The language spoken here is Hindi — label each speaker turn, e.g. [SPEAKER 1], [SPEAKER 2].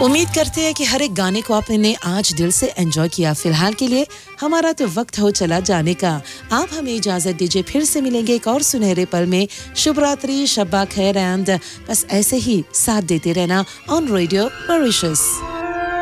[SPEAKER 1] उम्मीद करते हैं कि हर एक गाने को आपने आज दिल से एंजॉय किया। फिलहाल के लिए हमारा तो वक्त हो चला जाने का। आप हमें इजाजत दीजिए, फिर से मिलेंगे एक और सुनहरे पल में। शुभ रात्रि, शब्बा खैर एंड बस ऐसे ही साथ देते रहना ऑन रेडियो मॉरिशस।